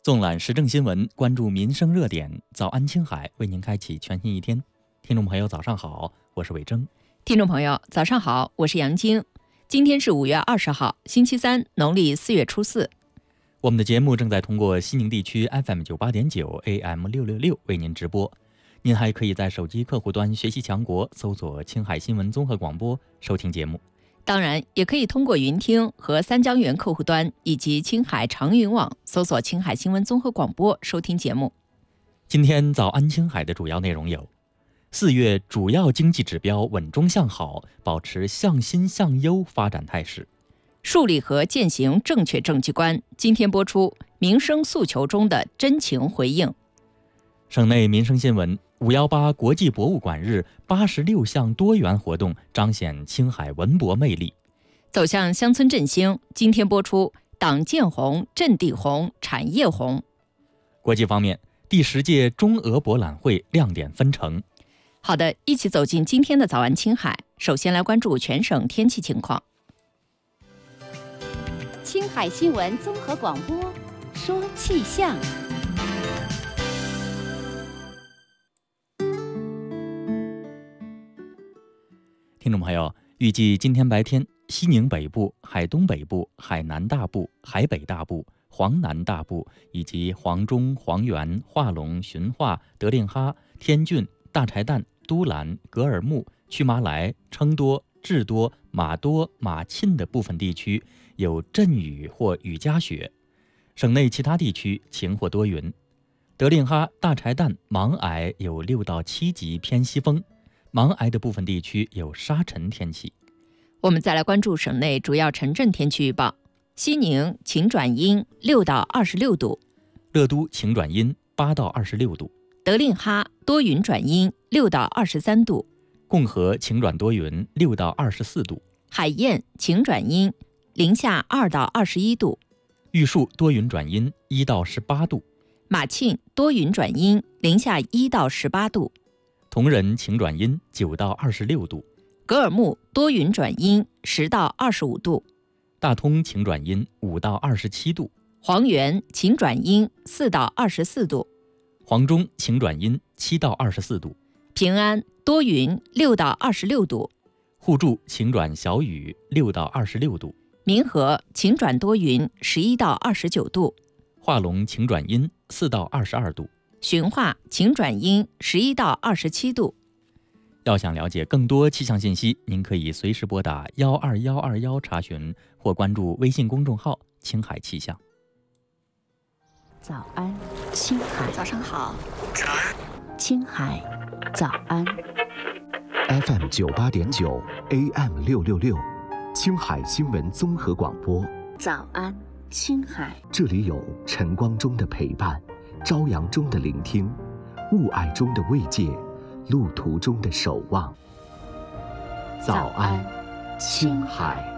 纵览时政新闻，关注民生热点。早安青海为您开启全新一天。听众朋友早上好，我是伟征。 听众朋友早上好，我是杨晶。今天是5月20号，星期三，农历4月初4。 我们的节目正在通过西宁地区 FM 98.9 AM 666为您直播。您还可以在手机客户端学习强国搜索青海新闻综合广播收听节目。 当然，也可以通过云听和三江源客户端以及青海长云网搜索青海新闻综合广播收听节目。 今天早安青海的主要内容有：4月主要经济指标稳中向好，保持向新向优发展态势； 树立和践行正确政绩观，今天播出民生诉求中的真情回应。 省内民生新闻：518国际博物馆日86项多元活动彰显青海文博魅力。 走向乡村振兴，今天播出党建红、阵地红、产业红。 国际方面，第10届中俄博览会亮点纷呈。 好的，一起走进今天的早安青海。首先来关注全省天气情况。 青海新闻综合广播说气象。 听众朋友，预计今天白天，西宁北部、海东北部、海南大部、海北大部、黄南大部以及黄中、黄原、化隆、循化、德令哈、天峻、大柴旦、都兰、格尔木、曲麻莱、�撑多、智多、玛多、玛沁的部分地区有阵雨或雨夹雪，省内其他地区晴或多云。德令哈、大柴旦、勐崖有6到7级偏西风，勐崖的部分地区有沙尘天气。 我们再来关注省内主要城镇天气预报：西宁晴转阴，6到26度； 乐都晴转阴，8到26度； 德令哈多云转阴，6到23度； 共和晴转多云，6到24度； 海晏晴转阴，零下2到21度； 玉树多云转阴，1到18度； 玛沁多云转阴，零下1到18度； 铜仁晴转阴，9到26度； 格尔木多云转阴，10到25度； 大通晴转阴，5到27度； 黄原晴转阴，4到24度； 黄中晴转阴，7到24度； 平安多云，6到26度； 互助晴转小雨，6到26度； 民和晴转多云，11到29度； 化隆晴转阴，4到22度； 循化晴转阴，11到27度。 要想了解更多气象信息，您可以随时拨打12121查询，或关注微信公众号青海气象。 早安，青海。 早上好。 早安，青海。早安。 FM 98.9 AM 666，青海新闻综合广播。 早安，青海。 这里有晨光中的陪伴，朝阳中的聆听，雾霭中的慰藉，路途中的守望。早安，青海。